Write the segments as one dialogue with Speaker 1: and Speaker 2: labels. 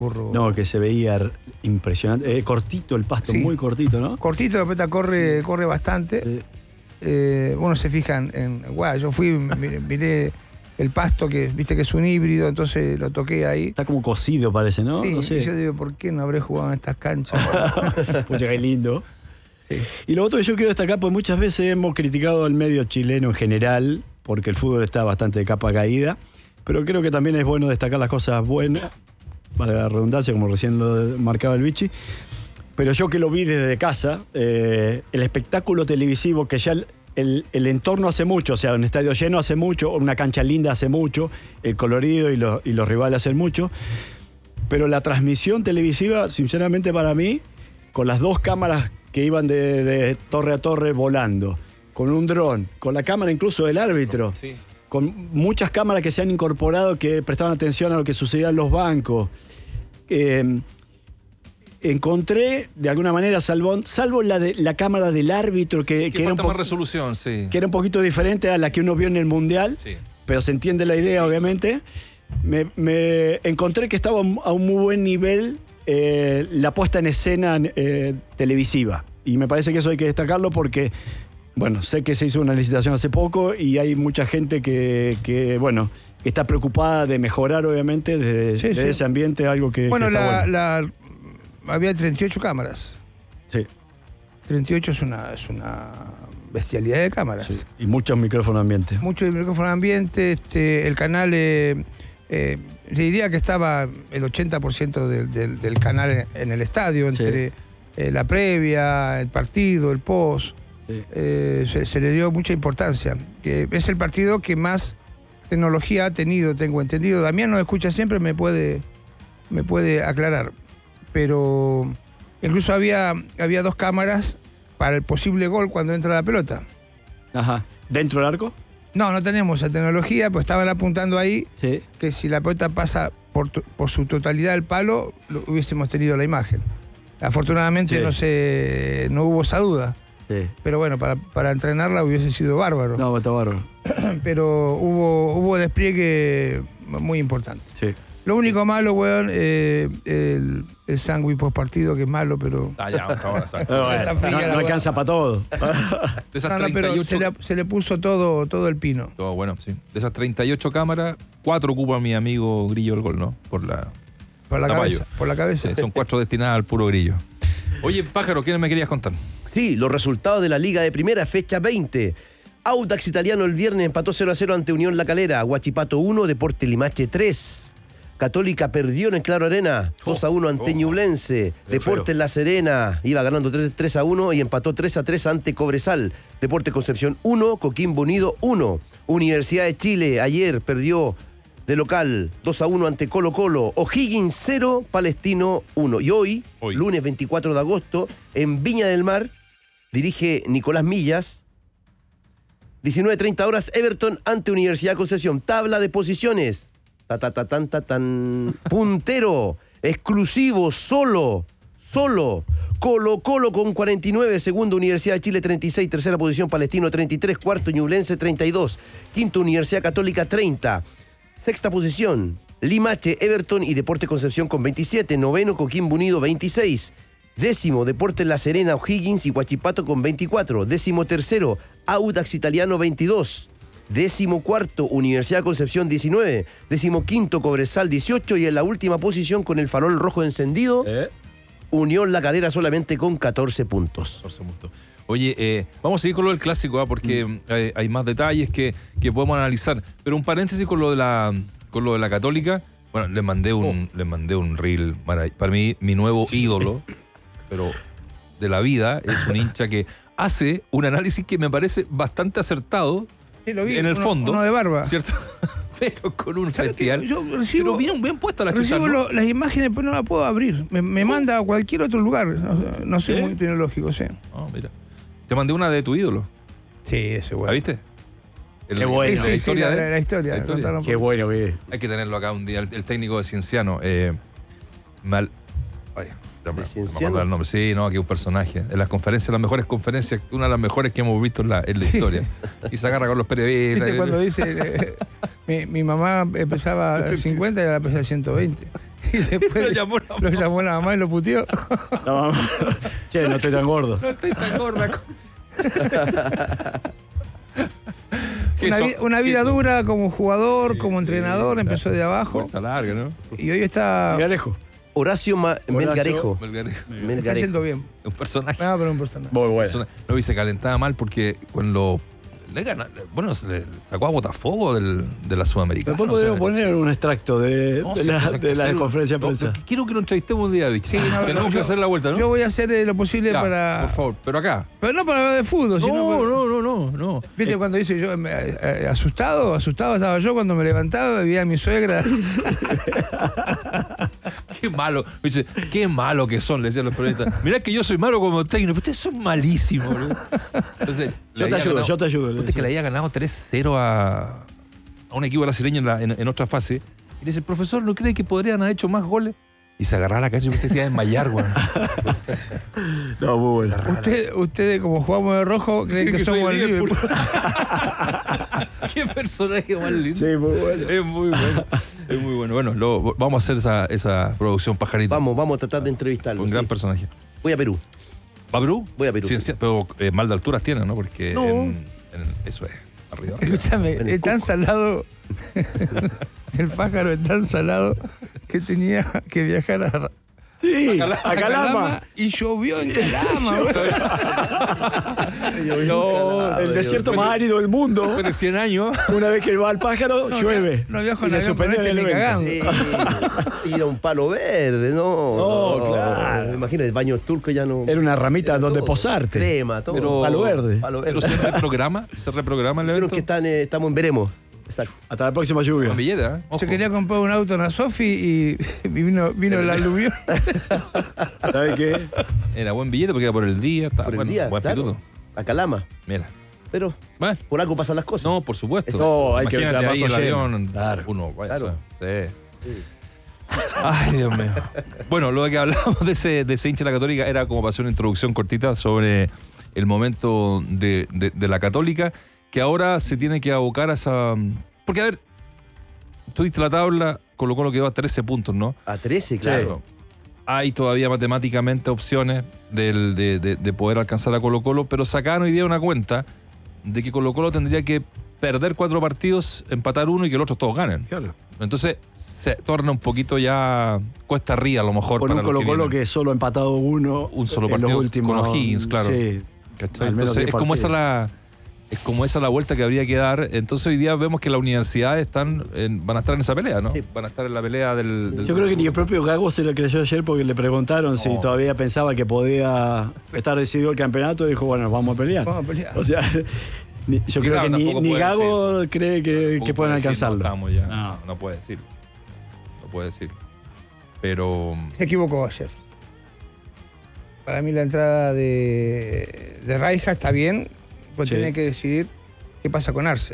Speaker 1: burro.
Speaker 2: No, que se veía impresionante. Cortito el pasto,
Speaker 1: Sí.
Speaker 2: muy cortito, ¿no?
Speaker 1: Cortito, la pelota corre bastante. Uno se fija en guau, yo fui, miré el pasto, que viste que es un híbrido, entonces lo toqué ahí.
Speaker 2: Está como cocido, parece, ¿no?
Speaker 1: Sí,
Speaker 2: No sé.
Speaker 1: y yo digo, ¿por qué no habré jugado en estas canchas?
Speaker 2: Pucha, qué lindo.
Speaker 1: Sí.
Speaker 2: Y lo otro que yo quiero destacar, pues muchas veces hemos criticado al medio chileno en general, porque el fútbol está bastante de capa caída, pero creo que también es bueno destacar las cosas buenas, para la redundancia, como recién lo marcaba el Vichy. Pero yo que lo vi desde casa, el espectáculo televisivo, que ya el entorno hace mucho, o sea, un estadio lleno hace mucho, una cancha linda hace mucho, el colorido y los rivales hacen mucho, pero la transmisión televisiva, sinceramente para mí, con las dos cámaras que iban de torre a torre volando, con un dron, con la cámara incluso del árbitro,
Speaker 3: Sí.
Speaker 2: con muchas cámaras que se han incorporado que prestaban atención a lo que sucedía en los bancos. Encontré, de alguna manera, salvo la cámara del árbitro, que
Speaker 3: Que
Speaker 2: era
Speaker 3: falta más resolución, sí.
Speaker 2: que era un poquito diferente a la que uno vio en el Mundial,
Speaker 3: Sí.
Speaker 2: pero se entiende la idea, obviamente. Me encontré que estaba a un muy buen nivel la puesta en escena televisiva. Y me parece que eso hay que destacarlo porque, bueno, sé que se hizo una licitación hace poco y hay mucha gente que bueno, que está preocupada de mejorar, obviamente, desde ese ambiente, algo que
Speaker 1: Bueno,
Speaker 2: que está bueno.
Speaker 1: había 38 cámaras.
Speaker 2: Sí,
Speaker 1: 38 es una bestialidad de cámaras.
Speaker 2: sí. Y muchos micrófonos ambiente.
Speaker 1: Mucho de micrófono ambiente, el canal, diría que estaba el 80% del canal en el estadio, entre la previa, el partido, el post.
Speaker 2: Sí.
Speaker 1: Se le dio mucha importancia. Que es el partido que más tecnología ha tenido, tengo entendido. Damián nos escucha siempre, me puede aclarar. Pero incluso había dos cámaras para el posible gol cuando entra la pelota.
Speaker 2: Ajá. ¿Dentro del arco?
Speaker 1: No tenemos esa tecnología, pues estaban apuntando ahí
Speaker 2: Sí.
Speaker 1: que si la pelota pasa por su totalidad al palo, hubiésemos tenido la imagen. Afortunadamente
Speaker 2: Sí.
Speaker 1: no hubo esa duda.
Speaker 2: Sí.
Speaker 1: Pero bueno, para entrenarla hubiese sido bárbaro.
Speaker 2: No, está bárbaro.
Speaker 1: Pero hubo despliegue muy importante.
Speaker 2: Sí.
Speaker 1: Lo único malo, weón, el sándwich post partido, que es malo, pero...
Speaker 3: Ah, ya, hasta ahora, exacto.
Speaker 2: Pero bueno,
Speaker 1: Está fría la
Speaker 2: no alcanza para todo.
Speaker 3: De esas
Speaker 1: No, pero
Speaker 3: 38...
Speaker 1: se le puso todo el pino.
Speaker 3: Todo bueno, sí. De esas 38 cámaras, 4 ocupa mi amigo Grillo el gol, ¿no? Por la
Speaker 1: Por la cabeza.
Speaker 3: Sí, son 4 destinadas al puro Grillo. Oye, Pájaro, ¿qué me querías contar?
Speaker 4: Sí, los resultados de la Liga de Primera, fecha 20. Audax Italiano el viernes empató 0-0 ante Unión La Calera. Huachipato 1, Deportes Limache 3. Católica perdió en el Claro Arena 2-1 ante Ñublense. Deportes La Serena iba ganando 3-1 y empató 3-3 ante Cobresal. Deportes Concepción 1, Coquimbo Unido 1. Universidad de Chile ayer perdió de local 2-1 ante Colo Colo. O'Higgins 0, Palestino 1. Y hoy, lunes 24 de agosto, en Viña del Mar, dirige Nicolás Millas. 19:30 horas, Everton ante Universidad de Concepción. Tabla de posiciones. Puntero, exclusivo, solo. Colo Colo con 49, segundo Universidad de Chile 36, tercera posición Palestino 33, cuarto Ñublense 32, quinto Universidad Católica 30, sexta posición Limache, Everton y Deportes Concepción con 27, noveno Coquimbo Unido 26, décimo Deportes La Serena, O'Higgins y Huachipato con 24, décimo tercero Audax Italiano 22, décimo cuarto Universidad Concepción 19, décimo quinto Cobresal 18 y en la última posición con el farol rojo encendido Unión La Calera solamente con 14 puntos.
Speaker 3: Oye, vamos a seguir con lo del clásico, porque hay más detalles que podemos analizar. Pero un paréntesis con lo de la Católica. Bueno, les mandé un reel. Para mí, mi nuevo ídolo, pero de la vida, es un hincha que hace un análisis que me parece bastante acertado.
Speaker 1: Sí, lo vi,
Speaker 3: en el fondo.
Speaker 1: Uno de barba.
Speaker 3: ¿Cierto? Pero con un festival.
Speaker 1: Yo recibo,
Speaker 3: pero bien puesta la chucha,
Speaker 1: recibo
Speaker 3: ¿no?
Speaker 1: las imágenes, pero no las puedo abrir. Me manda a cualquier otro lugar. No soy muy tecnológico, sí.
Speaker 3: Oh, mira. Te mandé una de tu ídolo.
Speaker 1: Sí, ese bueno.
Speaker 3: ¿La viste?
Speaker 2: Qué bueno.
Speaker 1: Sí,
Speaker 3: la historia de él.
Speaker 1: la historia.
Speaker 2: Qué bueno, que
Speaker 3: Hay que tenerlo acá un día. El técnico de Cienciano. Vaya, ya me acuerdo el nombre. Sí, no, aquí un personaje. En las conferencias, las mejores conferencias, una de las mejores que hemos visto en la historia. Y se agarra con los periodistas.
Speaker 1: ¿Viste cuando dice mi mamá pesaba 50 y ahora pesa 120? Y después lo llamó la mamá y lo puteó.
Speaker 2: No, che, no estoy tan gordo.
Speaker 3: No estoy tan gorda.
Speaker 1: Una vida dura como jugador, como entrenador, empezó de abajo.
Speaker 3: Está larga, ¿no?
Speaker 1: Y hoy está
Speaker 4: Horacio Melgarejo.
Speaker 3: Melgarejo.
Speaker 1: está haciendo bien.
Speaker 3: Un personaje.
Speaker 1: No, pero un personaje.
Speaker 2: Muy bueno.
Speaker 3: No, y se calentaba mal porque cuando se le sacó a Botafogo de la Sudamericana.
Speaker 2: Después podemos poner un extracto de la conferencia de prensa.
Speaker 3: Quiero que lo entrevistemos un día, Vichy.
Speaker 1: Sí, no,
Speaker 3: tenemos que hacer la vuelta, ¿no?
Speaker 1: Yo voy a hacer lo posible
Speaker 3: Ya,
Speaker 1: para.
Speaker 3: por favor, pero acá.
Speaker 1: Pero no para hablar de fútbol, sino.
Speaker 3: No.
Speaker 1: ¿Viste cuando dice yo, asustado estaba yo cuando me levantaba, veía a mi suegra?
Speaker 3: Qué malo. Dice, qué malo que son, le decían los periodistas. Mirá que yo soy malo como técnico, pero ustedes son malísimos, boludo. Entonces,
Speaker 2: Yo te ayudo.
Speaker 3: Usted que le había ganado 3-0 a un equipo brasileño en otra fase. Y le dice, profesor, ¿no cree que podrían haber hecho más goles? Y se agarraba la cabeza y usted se iba a desmayar, güey.
Speaker 2: No, muy bueno.
Speaker 1: Ustedes, como jugamos de rojo, creen que somos el Liverpool.
Speaker 3: Qué personaje más lindo.
Speaker 2: Sí, muy bueno.
Speaker 3: Es muy bueno. Es muy bueno. Bueno, vamos a hacer esa producción pajarito.
Speaker 4: Vamos a tratar de entrevistarlo.
Speaker 3: Un gran
Speaker 4: sí.
Speaker 3: personaje.
Speaker 4: Voy a Perú.
Speaker 3: ¿Va a Perú?
Speaker 4: Voy a Perú.
Speaker 3: Sí,
Speaker 4: Sí.
Speaker 3: pero mal de alturas tiene, ¿no? Porque
Speaker 4: No.
Speaker 3: eso es, arriba.
Speaker 1: Escúchame,
Speaker 4: En el
Speaker 1: es tan
Speaker 4: Cusco.
Speaker 1: salado. El pájaro es tan salado que tenía que viajar a
Speaker 2: A Calama.
Speaker 1: y llovió en Calama, güey.
Speaker 2: No, el desierto más árido del mundo.
Speaker 3: Después de 100 años.
Speaker 2: Una vez que va al pájaro, llueve.
Speaker 1: No viajo
Speaker 2: Y
Speaker 1: en
Speaker 2: le
Speaker 1: avión con
Speaker 2: suspenden
Speaker 1: este
Speaker 2: el
Speaker 1: ni
Speaker 2: evento.
Speaker 1: cagando.
Speaker 4: Sí. Ir a un palo verde, no.
Speaker 2: claro.
Speaker 4: Me imagino, el baño turco ya no.
Speaker 2: Era una ramita donde
Speaker 4: todo.
Speaker 2: posarte.
Speaker 4: Crema, todo.
Speaker 3: Pero,
Speaker 2: Palo verde.
Speaker 4: Palo verde.
Speaker 3: Pero se reprograma el
Speaker 4: Creo
Speaker 3: evento.
Speaker 4: que estamos en veremos. Exacto.
Speaker 2: Hasta la próxima lluvia.
Speaker 3: Con billete, ¿eh? Ojo.
Speaker 1: Se quería comprar un auto en Asofi y vino la aluvión.
Speaker 2: ¿Sabes qué?
Speaker 3: Era buen billete porque era por el día. Estaba,
Speaker 4: Por el
Speaker 3: bueno,
Speaker 4: día,
Speaker 3: buen
Speaker 4: claro.
Speaker 3: pituto.
Speaker 4: A Calama.
Speaker 3: Mira.
Speaker 4: Pero
Speaker 3: Bueno.
Speaker 4: por algo pasan las cosas.
Speaker 3: No, por supuesto.
Speaker 2: No, hay que
Speaker 3: Imagínate
Speaker 2: ver
Speaker 3: ahí
Speaker 2: la
Speaker 3: el
Speaker 2: vaso
Speaker 3: avión.
Speaker 2: lleno. Claro.
Speaker 3: Uno, vaya.
Speaker 4: Claro.
Speaker 3: Sí. Ay, Dios mío. Bueno, lo que hablamos de ese hincha de la Católica era como para hacer una introducción cortita sobre el momento de la Católica, que ahora se tiene que abocar a esa. Porque, a ver, tú diste la tabla, Colo-Colo quedó a 13 puntos, ¿no?
Speaker 4: A 13, claro.
Speaker 3: Claro. Hay todavía matemáticamente opciones de poder alcanzar a Colo-Colo, pero sacaron hoy día una cuenta de que Colo-Colo tendría que perder 4 partidos, empatar 1 y que los otros todos ganen.
Speaker 2: Claro.
Speaker 3: Entonces se torna un poquito ya cuesta arriba a lo mejor
Speaker 2: Con
Speaker 3: para
Speaker 2: un
Speaker 3: los
Speaker 2: Colo-Colo
Speaker 3: vienen.
Speaker 2: que solo ha empatado uno.
Speaker 3: Un solo
Speaker 2: en los
Speaker 3: partido
Speaker 2: últimos,
Speaker 3: con O'Higgins, claro.
Speaker 2: Sí.
Speaker 3: ¿Cachai?
Speaker 2: Al menos
Speaker 3: Entonces
Speaker 2: 10
Speaker 3: es como esa
Speaker 2: partidos.
Speaker 3: la vuelta que habría que dar. Entonces hoy día vemos que las universidades van a estar en esa pelea, ¿no?
Speaker 4: Sí.
Speaker 3: Van a estar en la pelea del
Speaker 2: Yo creo que ni el propio Gago se lo creyó ayer porque le preguntaron si todavía pensaba que podía estar decidido el campeonato y dijo, bueno, vamos a pelear.
Speaker 1: Vamos a pelear.
Speaker 2: O sea, yo creo
Speaker 3: Gago
Speaker 2: que
Speaker 3: tampoco
Speaker 2: ni
Speaker 3: puede
Speaker 2: Gago cree que
Speaker 3: Tampoco
Speaker 2: pueden
Speaker 3: puede decir,
Speaker 2: alcanzarlo.
Speaker 3: no estamos ya.
Speaker 2: No.
Speaker 3: No puede decirlo. No puede decirlo. Pero
Speaker 1: Se equivocó ayer. Para mí la entrada de Raija está bien, pues
Speaker 2: Sí.
Speaker 1: tiene que decidir qué pasa con Arce.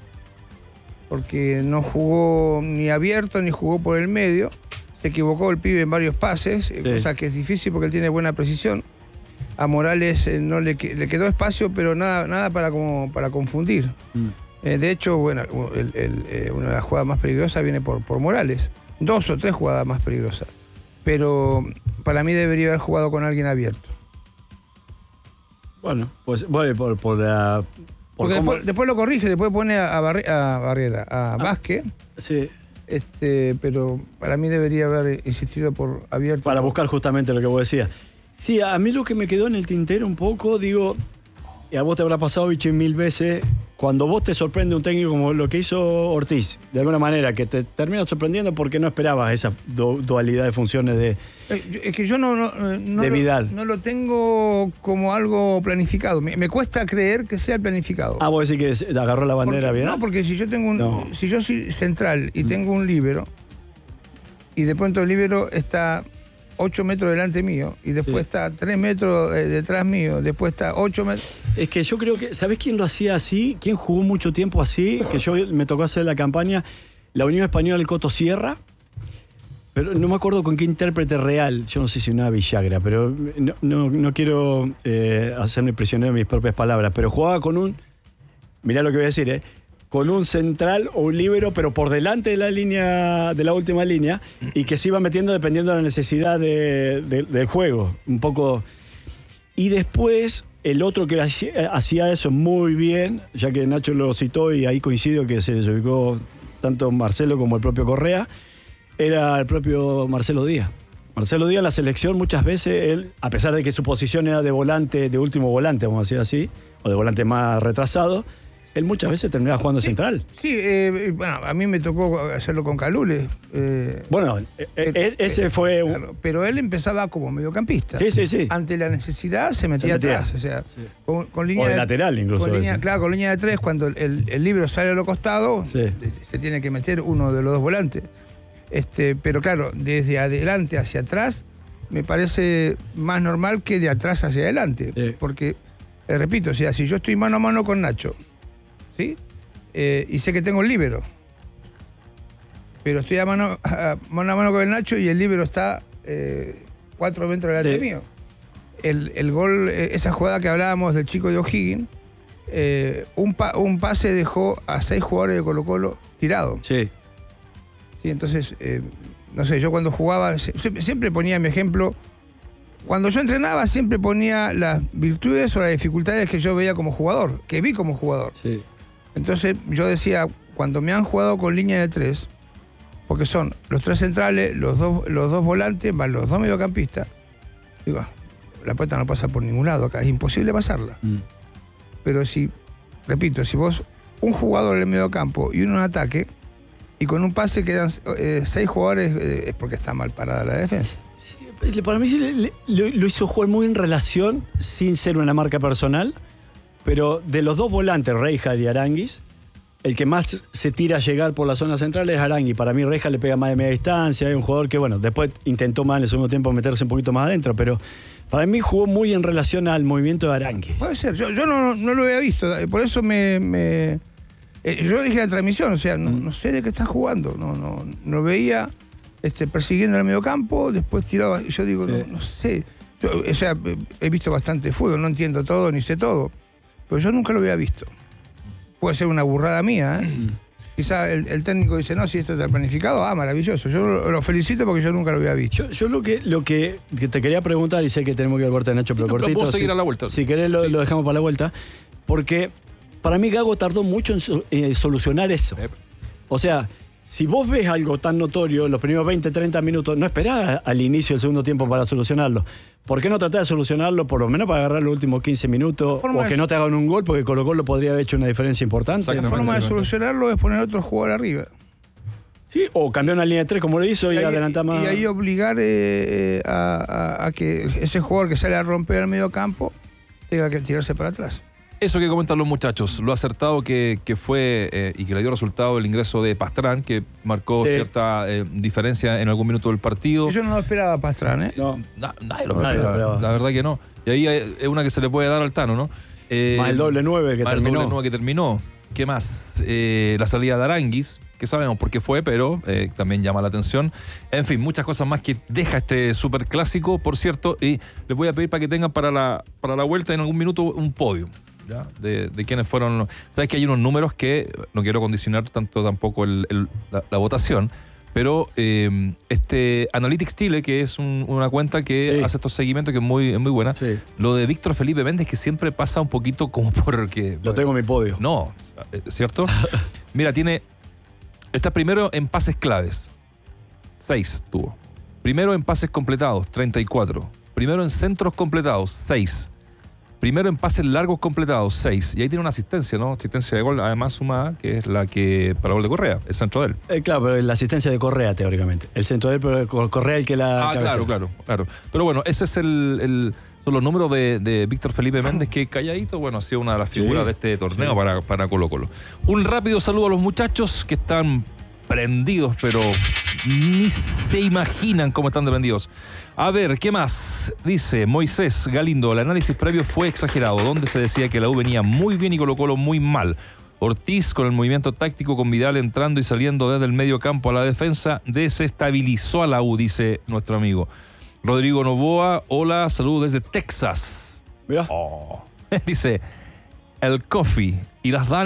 Speaker 1: Porque no jugó ni abierto ni jugó por el medio. Se equivocó el pibe en varios pases, cosa que es difícil porque él tiene buena precisión. A Morales no le quedó espacio, pero nada para confundir. De hecho, bueno, una de las jugadas más peligrosas viene por Morales. 2 o 3 jugadas más peligrosas. Pero para mí debería haber jugado con alguien abierto.
Speaker 2: Bueno, pues bueno, por la... por
Speaker 1: Porque
Speaker 2: cómo-
Speaker 1: después lo corrige, después pone a Barrera, a Vázquez.
Speaker 2: Sí,
Speaker 1: Pero para mí debería haber insistido por abierto.
Speaker 2: para buscar justamente lo que vos decías. Sí, a mí lo que me quedó en el tintero un poco, digo, y a vos te habrá pasado, Vichy, 1000 veces, cuando vos te sorprende un técnico como lo que hizo Ortiz, de alguna manera, que te termina sorprendiendo porque no esperabas esa dualidad de funciones de...
Speaker 1: Es que yo
Speaker 2: De Vidal.
Speaker 1: no lo tengo como algo planificado. Me cuesta creer que sea planificado.
Speaker 2: Ah, vos decís que agarró la bandera
Speaker 1: Porque-
Speaker 2: bien.
Speaker 1: No, porque si yo tengo
Speaker 2: No.
Speaker 1: si yo soy central y tengo un líbero, y de pronto el líbero está 8 metros delante mío, y después
Speaker 2: Sí.
Speaker 1: está 3 metros detrás mío, después está 8 metros.
Speaker 2: Es que yo creo que, ¿sabés quién lo hacía así? ¿Quién jugó mucho tiempo así? Que yo me tocó hacer la campaña, la Unión Española, el Coto Sierra, pero no me acuerdo con qué intérprete real, yo no sé si una Villagra, pero no quiero hacerme prisionero de mis propias palabras, pero jugaba con mirá lo que voy a decir, con un central o un líbero, pero por delante de la línea, de la última línea, y que se iba metiendo dependiendo de la necesidad del juego. Un poco. Y después, el otro que hacía eso muy bien, ya que Nacho lo citó y ahí coincido que se ubicó tanto Marcelo como el propio Correa, era el propio Marcelo Díaz. Marcelo Díaz, la selección, muchas veces, él, a pesar de que su posición era de volante, de último volante, vamos a decir así, o de volante más retrasado, él muchas veces terminaba jugando central.
Speaker 1: Sí, bueno, a mí me tocó hacerlo con Calule.
Speaker 2: Bueno, ese fue...
Speaker 1: Claro, pero él empezaba como mediocampista.
Speaker 2: Sí.
Speaker 1: Ante la necesidad se metía atrás. O sea, con línea
Speaker 2: o de lateral incluso.
Speaker 1: Claro, con línea de 3, cuando el libro sale a los costados, se tiene que meter uno de los dos volantes. Pero claro, desde adelante hacia atrás, me parece más normal que de atrás hacia adelante.
Speaker 2: Sí.
Speaker 1: Porque, repito, o sea, si yo estoy mano a mano con Nacho, ¿sí? Y sé que tengo el líbero, pero estoy mano a mano con el Nacho y el líbero está 4 metros delante mío. El gol, esa jugada que hablábamos del chico de O'Higgins, un pase dejó a 6 jugadores de Colo-Colo tirados.
Speaker 2: Sí.
Speaker 1: Sí, entonces, no sé, yo cuando jugaba, siempre ponía mi ejemplo. Cuando yo entrenaba, siempre ponía las virtudes o las dificultades que yo veía como jugador, que vi como jugador.
Speaker 2: Sí.
Speaker 1: Entonces, yo decía, cuando me han jugado con línea de 3, porque son los 3 centrales, los dos volantes, más los 2 mediocampistas, digo, la pelota no pasa por ningún lado acá, es imposible pasarla. Pero repito, si vos, un jugador en el mediocampo y uno en ataque, y con un pase quedan 6 jugadores, es porque está mal parada la defensa.
Speaker 2: Sí, para mí lo hizo jugar muy en relación, sin ser una marca personal, pero de los 2 volantes, Reija y Aranguis, el que más se tira a llegar por la zona central es Arangui. Para mí Reija le pega más de media distancia, es un jugador que, bueno, después intentó más en el segundo tiempo meterse un poquito más adentro, pero para mí jugó muy en relación al movimiento de Arangui.
Speaker 1: Puede ser, yo no lo había visto, por eso yo dije en la transmisión, o sea, no sé de qué está jugando, no veía persiguiendo en el mediocampo, después tiraba, yo digo, no sé. O sea, he visto bastante fútbol, no entiendo todo ni sé todo, pero yo nunca lo había visto. Puede ser una burrada mía, ¿eh? Quizá el técnico dice, no, si esto está planificado, maravilloso. Yo lo felicito porque yo nunca lo había visto.
Speaker 2: Yo lo que te quería preguntar, y sé que tenemos que ir al corte de Nacho, pero cortito.
Speaker 3: Puedo seguir a la vuelta.
Speaker 2: Si querés lo dejamos para la vuelta, porque para mí Gago tardó mucho en solucionar eso. O sea, si vos ves algo tan notorio, los primeros 20, 30 minutos, no esperás al inicio del segundo tiempo para solucionarlo. ¿Por qué no tratás de solucionarlo por lo menos para agarrar los últimos 15 minutos o que no te hagan un gol? Porque Colo-Colo podría haber hecho una diferencia importante.
Speaker 1: La forma de solucionarlo es poner otro jugador arriba.
Speaker 2: Sí, o cambiar una línea de 3 como lo hizo y adelantar más.
Speaker 1: Y ahí obligar a que ese jugador que sale a romper el medio campo tenga que tirarse para atrás.
Speaker 3: Eso que comentan los muchachos, lo acertado que fue y que le dio resultado el ingreso de Pastrán, que marcó cierta diferencia en algún minuto del partido.
Speaker 1: Yo no lo esperaba Pastrán, ¿eh?
Speaker 2: No.
Speaker 3: Nadie lo esperaba, la verdad que no. Y ahí es una que se le puede dar al Tano, ¿no?
Speaker 2: Más el doble 9 que terminó.
Speaker 3: El doble 9 que terminó. ¿Qué más? La salida de Aranguis, que sabemos por qué fue, pero también llama la atención. En fin, muchas cosas más que deja este superclásico, por cierto, y les voy a pedir para que tengan para la vuelta en algún minuto un podio. ¿Ya? De quienes fueron. Sabes que hay unos números que no quiero condicionar tampoco la votación, pero Analytics Chile, que es una cuenta que hace estos seguimientos, que es muy buena. Sí. Lo de Víctor Felipe Méndez, que siempre pasa un poquito como porque.
Speaker 2: Lo tengo en mi podio.
Speaker 3: No, ¿cierto? Mira, está primero en pases claves, 6 tuvo. Primero en pases completados, 34. Primero en centros completados, 6. Primero en pases largos completados, 6. Y ahí tiene una asistencia, ¿no? Asistencia de gol, además sumada, que es la que para el gol de Correa, el centro de él.
Speaker 2: Claro, pero la asistencia de Correa, teóricamente. El centro de él, pero Correa el que la cabecea.
Speaker 3: Claro. Pero bueno, ese es son los números de Víctor Felipe Méndez, que calladito, bueno, ha sido una de las figuras de este torneo para Colo-Colo. Un rápido saludo a los muchachos que están prendidos, pero ni se imaginan cómo están de prendidos. A ver, ¿qué más? Dice Moisés Galindo, el análisis previo fue exagerado, donde se decía que la U venía muy bien y Colo-Colo muy mal. Ortiz, con el movimiento táctico, con Vidal entrando y saliendo desde el medio campo a la defensa, desestabilizó a la U, dice nuestro amigo. Rodrigo Novoa, hola, saludos desde Texas.
Speaker 2: Mira.
Speaker 3: Dice, el Coffee y las Donuts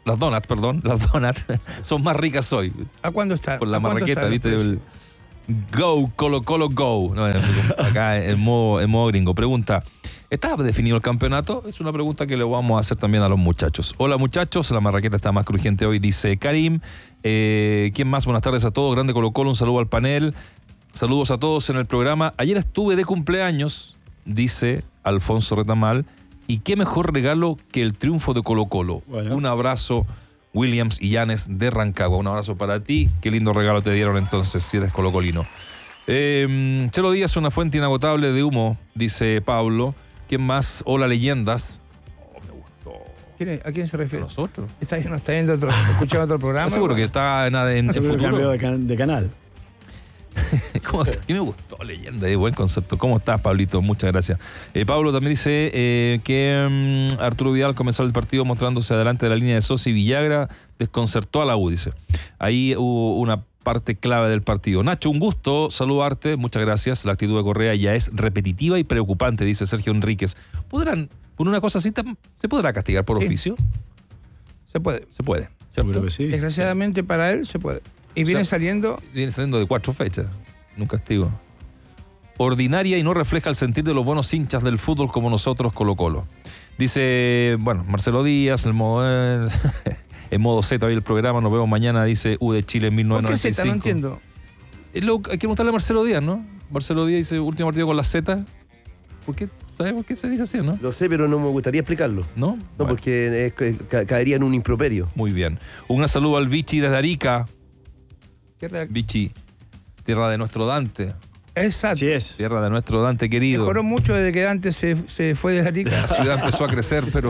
Speaker 3: las donuts son más ricas hoy.
Speaker 1: ¿A cuándo está?
Speaker 3: Con la
Speaker 1: ¿A cuánto
Speaker 3: marraqueta,
Speaker 1: están los
Speaker 3: ¿viste?
Speaker 1: precios?
Speaker 3: Go, Colo Colo, go. No, acá en modo gringo. Pregunta, ¿está definido el campeonato? Es una pregunta que le vamos a hacer también a los muchachos. Hola muchachos, la marraqueta está más crujiente hoy, dice Karim. ¿Quién más? Buenas tardes a todos. Grande Colo Colo, un saludo al panel. Saludos a todos en el programa. Ayer estuve de cumpleaños, dice Alfonso Retamal. Y qué mejor regalo que el triunfo de Colo Colo.
Speaker 2: Bueno.
Speaker 3: Un abrazo, Williams y Llanes de Rancagua. Un abrazo para ti. Qué lindo regalo te dieron entonces, si eres colocolino. Chelo Díaz, una fuente inagotable de humo, dice Pablo. ¿Quién más? Hola, leyendas. Oh, me gustó.
Speaker 1: ¿A quién se
Speaker 3: ¿A
Speaker 1: refiere?
Speaker 3: nosotros?
Speaker 1: ¿Está viendo escuchando otro programa?
Speaker 3: ¿Estás seguro que está en
Speaker 2: Seguro que
Speaker 3: futuro?
Speaker 2: cambió de canal.
Speaker 3: ¿Cómo está? A mí me gustó, leyenda, buen concepto. ¿Cómo estás, Pablito? Muchas gracias. Pablo también dice que Arturo Vidal comenzó el partido mostrándose adelante de la línea de Sosa y Villagra, desconcertó a la U, dice. Ahí hubo una parte clave del partido. Nacho, un gusto saludarte, muchas gracias. La actitud de Correa ya es repetitiva y preocupante, dice Sergio Enríquez. ¿Podrán, por una cosa así, se podrá castigar por
Speaker 1: Sí.
Speaker 3: oficio?
Speaker 1: Se puede.
Speaker 3: Se puede.
Speaker 2: Seguro que sí.
Speaker 1: Desgraciadamente para él se puede. Y
Speaker 3: O
Speaker 1: viene
Speaker 3: sea,
Speaker 1: saliendo.
Speaker 3: Viene saliendo de 4 fechas. Un castigo. Ordinaria y no refleja el sentir de los buenos hinchas del fútbol como nosotros, Colo Colo. Dice, bueno, Marcelo Díaz, en modo Z hoy el programa, nos vemos mañana, dice U de Chile en
Speaker 1: ¿Por qué
Speaker 3: 1995.
Speaker 1: Z? No entiendo.
Speaker 3: Hay que preguntarle a Marcelo Díaz, ¿no? Marcelo Díaz dice, último partido con la Z. ¿Por qué? ¿Sabes por qué se dice así, no?
Speaker 4: Lo sé, pero no me gustaría explicarlo.
Speaker 3: ¿No?
Speaker 4: No,
Speaker 3: Bueno,
Speaker 4: porque caería en un improperio.
Speaker 3: muy bien. Un saludo al Vichy desde Arica.
Speaker 1: ¿Qué
Speaker 3: Vichy, tierra de nuestro Dante.
Speaker 1: Exacto.
Speaker 2: Así es.
Speaker 3: Tierra de nuestro Dante querido.
Speaker 1: Mejoró mucho desde que Dante se fue de Arica.
Speaker 3: La ciudad empezó a crecer, pero...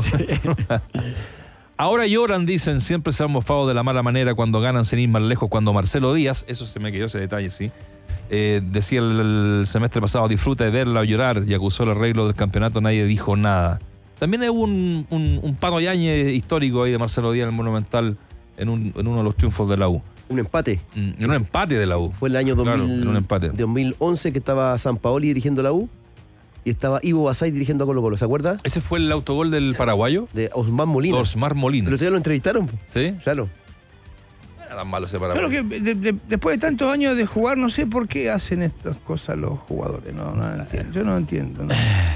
Speaker 3: Ahora lloran, dicen, siempre se han mofado de la mala manera cuando ganan sin ir más lejos, cuando Marcelo Díaz, eso se me quedó ese detalle, sí, decía el semestre pasado, disfruta de verla o llorar, y acusó el arreglo del campeonato, nadie dijo nada. También hubo un Pano Yañez histórico ahí de Marcelo Díaz en el Monumental, en uno de los triunfos de la U.
Speaker 4: Un empate.
Speaker 3: En un empate de la U.
Speaker 4: Fue el año 2000,
Speaker 3: Claro, en un empate.
Speaker 4: 2011 que estaba Sampaoli dirigiendo la U y estaba Ivo Basay dirigiendo a Colo Colo. ¿Se acuerda?
Speaker 3: ¿Ese fue el autogol del paraguayo?
Speaker 4: De Osmar Molina.
Speaker 3: Osmar Molina.
Speaker 4: Pero ustedes lo entrevistaron.
Speaker 3: ¿Sí?
Speaker 4: Claro.
Speaker 3: No era tan malo ese
Speaker 1: Solo
Speaker 3: paraguayo.
Speaker 1: que después de tantos años de jugar, no sé por qué hacen estas cosas los jugadores. No entiendo. Yo no entiendo.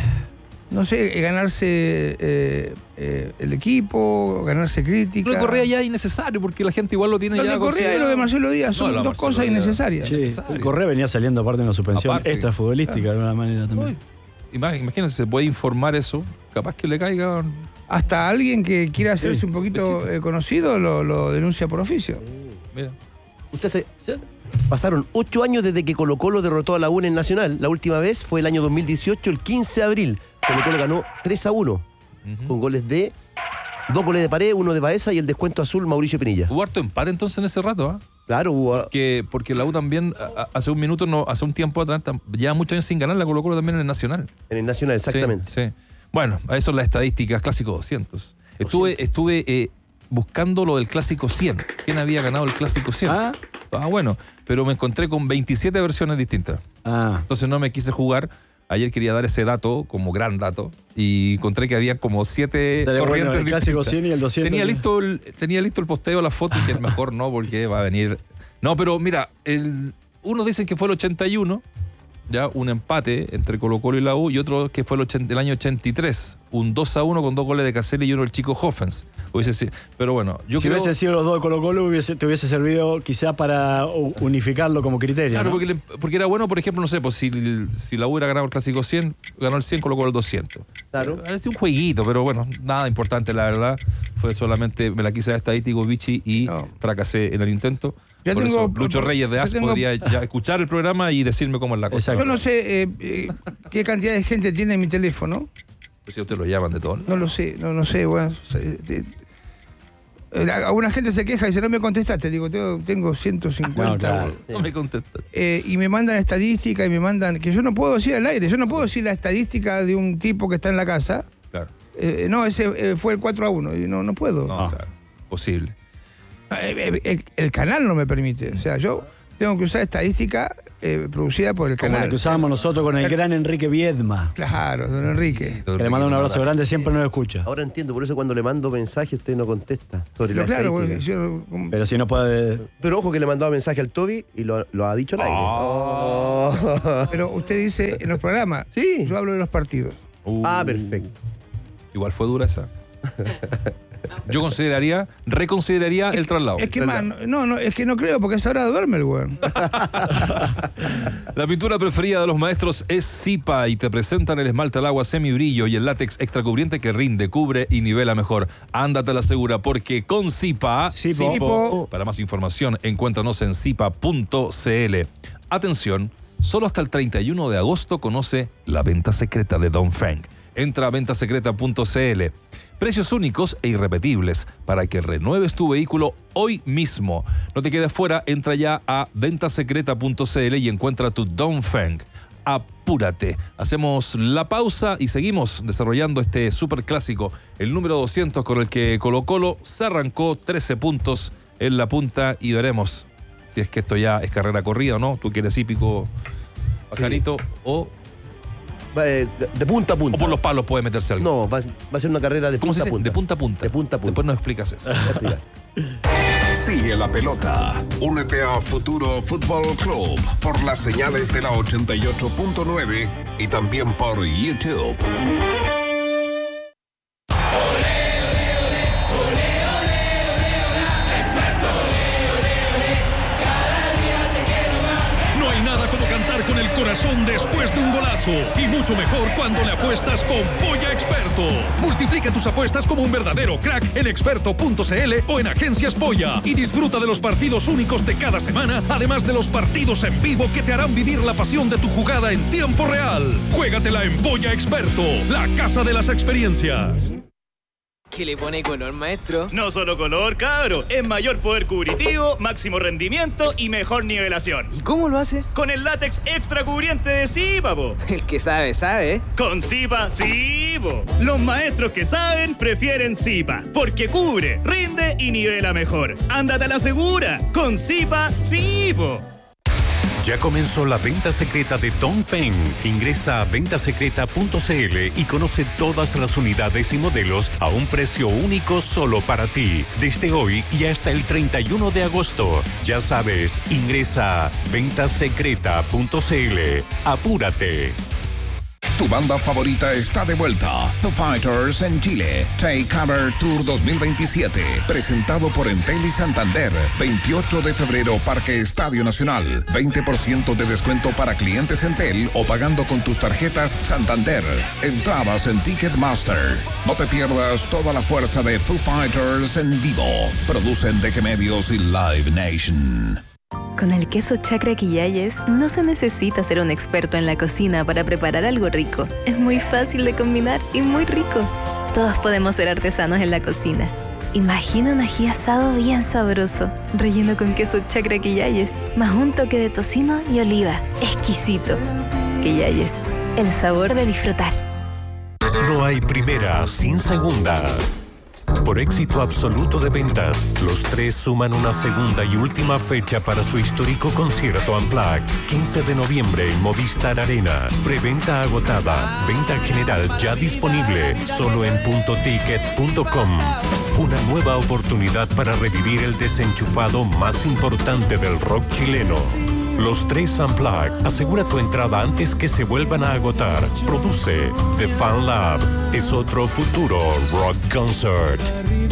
Speaker 1: No sé, ganarse el equipo, ganarse crítica.
Speaker 3: Lo de Correa ya es innecesario porque la gente igual lo tiene
Speaker 1: Lo
Speaker 3: ya
Speaker 1: de Correa y
Speaker 3: considerado.
Speaker 1: lo de Marcelo Díaz son
Speaker 3: No, lo de
Speaker 1: dos
Speaker 3: Marcelo
Speaker 1: cosas
Speaker 3: Díaz.
Speaker 1: innecesarias.
Speaker 2: Sí,
Speaker 3: necesario.
Speaker 2: el Correa venía saliendo aparte de una suspensión
Speaker 3: Aparte.
Speaker 2: extrafutbolística de alguna manera también.
Speaker 3: Imagínense, se puede informar eso, capaz que le caiga.
Speaker 1: Hasta alguien que quiera hacerse
Speaker 2: Sí,
Speaker 1: un poquito conocido lo denuncia por oficio.
Speaker 3: Mira.
Speaker 4: Usted pasaron 8 años desde que Colo Colo derrotó a la U en el Nacional. La última vez fue el año 2018, el 15 de abril. Colo Colo ganó 3-1 con goles de 2 goles de Paredes, 1 de Baeza y el descuento azul Mauricio Pinilla.
Speaker 3: Hubo harto empate entonces en ese rato, ¿ah?
Speaker 4: Claro, hubo
Speaker 3: Porque la U también, hace un tiempo atrás, lleva muchos años sin ganar, la Colo Colo también en el Nacional.
Speaker 4: en el Nacional, exactamente.
Speaker 3: Sí, sí. Bueno, a eso las estadísticas, clásico 200. Estuve buscando lo del clásico 100. ¿Quién había ganado el clásico 100? Bueno, pero me encontré con 27 versiones distintas. Entonces no me quise jugar. Ayer quería dar ese dato como gran dato y encontré que había como 7
Speaker 2: Dale,
Speaker 3: corrientes
Speaker 2: bueno, el clásico
Speaker 3: distintas.
Speaker 2: 100 y el 200.
Speaker 3: Tenía listo el posteo, la foto y que mejor no porque va a venir. No, pero mira, unos dicen que fue el 81, ya un empate entre Colo Colo y la U, y otro que fue el año 83, un 2-1 con 2 goles de Caselli y uno del chico Hoffens. Pero bueno, yo
Speaker 2: si
Speaker 3: creo...
Speaker 2: hubiese sido los dos de Colo Colo, te hubiese servido quizá para unificarlo como criterio.
Speaker 3: Claro,
Speaker 2: ¿no?
Speaker 3: porque era bueno, por ejemplo, no sé, pues si la U hubiera ganado el clásico 100, ganó el 100, colocó el 200.
Speaker 4: Claro.
Speaker 3: Es un jueguito, pero bueno, nada importante, la verdad. Fue solamente, me la quise dar estadístico, Vichy, y fracasé en el intento.
Speaker 1: Yo
Speaker 3: Por
Speaker 1: tengo-
Speaker 3: eso, Lucho Reyes de
Speaker 1: yo
Speaker 3: AS
Speaker 1: tengo-
Speaker 3: podría ya escuchar el programa y decirme cómo es la cosa.
Speaker 2: Exacto.
Speaker 1: Yo no sé qué cantidad de gente tiene mi teléfono.
Speaker 3: Pues si a usted lo llaman de todo.
Speaker 1: No lo sé, no sé. Bueno, alguna gente se queja y dice, no me contestaste. Digo, tengo 150.
Speaker 2: No, claro.
Speaker 3: No me contestan.
Speaker 1: Y me mandan estadística y me mandan, que yo no puedo decir al aire, yo no puedo decir la estadística de un tipo que está en la casa.
Speaker 3: Claro.
Speaker 1: No, ese fue el 4-1, y no puedo.
Speaker 3: No, claro. Posible.
Speaker 1: El canal no me permite. O sea, yo tengo que usar estadística producida por el
Speaker 2: Como
Speaker 1: canal.
Speaker 2: la que usábamos nosotros con el gran Enrique Viedma.
Speaker 1: Claro, don Enrique.
Speaker 2: Que le mando un abrazo grande, siempre nos escucha.
Speaker 4: Ahora entiendo, por eso cuando le mando mensaje usted no contesta sobre la
Speaker 1: Claro,
Speaker 4: estadística.
Speaker 2: Pero si no puede.
Speaker 4: Pero ojo que le mandaba mensaje al Toby y lo ha dicho al aire. Oh.
Speaker 1: pero usted dice en los programas.
Speaker 4: Sí.
Speaker 1: Yo hablo de los partidos.
Speaker 4: Ah, perfecto.
Speaker 3: Igual fue dura esa. Yo reconsideraría el traslado.
Speaker 1: Es que más, es que no creo, porque a esa hora duerme el weón.
Speaker 3: La pintura preferida de los maestros es Zipa y te presentan el esmalte al agua semibrillo y el látex extra cubriente que rinde, cubre y nivela mejor. Ándate a la segura porque con Zipa, para más información encuéntranos en zipa.cl. Atención, solo hasta el 31 de agosto conoce la venta secreta de Dongfeng. Entra a ventasecreta.cl. Precios únicos e irrepetibles para que renueves tu vehículo hoy mismo. No te quedes fuera, entra ya a ventasecreta.cl y encuentra tu Dongfeng. Apúrate. Hacemos la pausa y seguimos desarrollando este superclásico, el número 200, con el que Colo-Colo se arrancó 13 puntos en la punta y veremos si es que esto ya es carrera corrida o no. Tú que eres hípico, Pajarito, o
Speaker 4: De punta a punta.
Speaker 3: por los palos puede meterse algo.
Speaker 4: No, va a ser una carrera de
Speaker 3: ¿Cómo se
Speaker 4: punta a
Speaker 3: dice?
Speaker 4: punta.
Speaker 3: De punta a punta.
Speaker 4: De punta a punta.
Speaker 3: Después nos explicas eso.
Speaker 5: Sigue la pelota. Únete a Futuro Fútbol Club por las señales de la 88.9 y también por YouTube.
Speaker 6: No hay nada como cantar con el corazón después de un golazo. Y mucho mejor cuando le apuestas con Polla Experto. Multiplica tus apuestas como un verdadero crack en experto.cl o en Agencias Polla. Y disfruta de los partidos únicos de cada semana, además de los partidos en vivo que te harán vivir la pasión de tu jugada en tiempo real. Juégatela en Polla Experto, la casa de las experiencias.
Speaker 7: ¿Qué le pone color, maestro?
Speaker 8: No solo color, cabro. Es mayor poder cubritivo, máximo rendimiento y mejor nivelación.
Speaker 7: ¿Y cómo lo hace?
Speaker 8: Con el látex extra cubriente de Zipa, po.
Speaker 7: El que sabe, sabe.
Speaker 8: Con Zipa, sí, po. Los maestros que saben prefieren Zipa, porque cubre, rinde y nivela mejor. Ándate a la segura. Con Zipa, sí, po.
Speaker 9: Ya comenzó la venta secreta de Dongfeng. Ingresa a ventasecreta.cl y conoce todas las unidades y modelos a un precio único solo para ti. Desde hoy y hasta el 31 de agosto. Ya sabes, ingresa a ventasecreta.cl. ¡Apúrate!
Speaker 5: Tu banda favorita está de vuelta. Foo Fighters en Chile. Take Cover Tour 2027. Presentado por Entel y Santander. 28 de febrero, Parque Estadio Nacional. 20% de descuento para clientes Entel o pagando con tus tarjetas Santander. Entradas en Ticketmaster. No te pierdas toda la fuerza de Foo Fighters en vivo. Producen DG Medios y Live Nation.
Speaker 10: Con el queso Chacra Quillayes no se necesita ser un experto en la cocina para preparar algo rico. Es muy fácil de combinar y muy rico. Todos podemos ser artesanos en la cocina. Imagina un ají asado bien sabroso, relleno con queso Chacra Quillayes, más un toque de tocino y oliva. Exquisito. Quillayes, el sabor de disfrutar.
Speaker 9: No hay primera sin segunda. Por éxito absoluto de ventas, los tres suman una segunda y última fecha para su histórico concierto Unplugged. 15 de noviembre en Movistar Arena. Preventa agotada. Venta general ya disponible. Solo en puntoticket.com. Una nueva oportunidad para revivir el desenchufado más importante del rock chileno. Los tres Unplugged. Asegura tu entrada antes que se vuelvan a agotar. Produce The Fan Lab. Es otro futuro rock concert.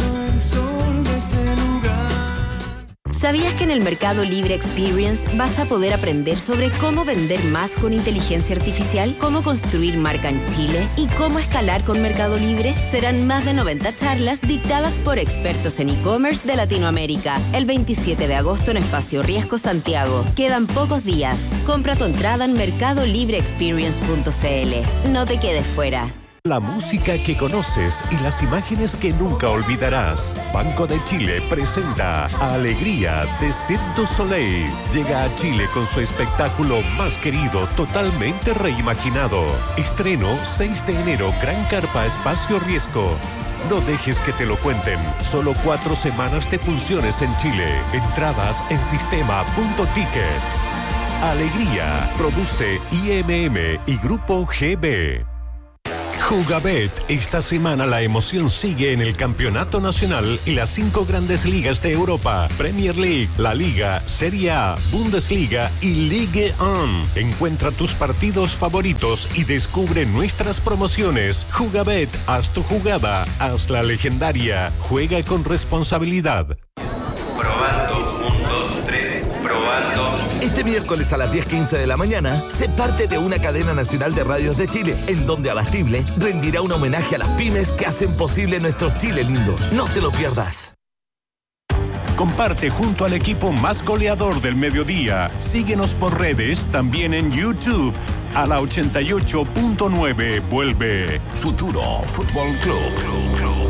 Speaker 11: ¿Sabías que en el Mercado Libre Experience vas a poder aprender sobre cómo vender más con inteligencia artificial, cómo construir marca en Chile y cómo escalar con Mercado Libre? Serán más de 90 charlas dictadas por expertos en e-commerce de Latinoamérica. El 27 de agosto en Espacio Riesgo, Santiago. Quedan pocos días. Compra tu entrada en mercadolibreexperience.cl. No te quedes fuera.
Speaker 9: La música que conoces y las imágenes que nunca olvidarás. Banco de Chile presenta Alegría de Cirque du Soleil. Llega a Chile con su espectáculo más querido, totalmente reimaginado. Estreno 6 de enero, Gran Carpa, Espacio Riesgo. No dejes que te lo cuenten. Solo 4 semanas de funciones en Chile. Entradas en sistema.ticket. alegría. Produce IMM y Grupo GB. Jugabet. Esta semana la emoción sigue en el Campeonato Nacional y las 5 grandes ligas de Europa. Premier League, La Liga, Serie A, Bundesliga y Ligue 1. Encuentra tus partidos favoritos y descubre nuestras promociones. Jugabet. Haz tu jugada. Hazla legendaria. Juega con responsabilidad.
Speaker 12: Probando. 1, 2, 3. Probando. Este miércoles a las 10:15 de la mañana, sé parte de una cadena nacional de radios de Chile, en donde Abastible rendirá un homenaje a las pymes que hacen posible nuestro Chile lindo. No te lo pierdas.
Speaker 9: Comparte junto al equipo más goleador del mediodía. Síguenos por redes, también en YouTube. A la 88.9 vuelve
Speaker 5: Futuro Fútbol Club.